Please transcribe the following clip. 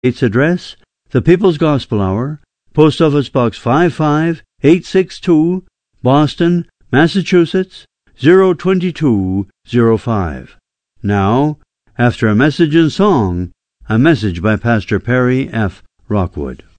Its address, The People's Gospel Hour, Post Office Box 55862, Boston, Massachusetts, 02205. Now, after a message in song, a message by Pastor Perry F. Rockwood.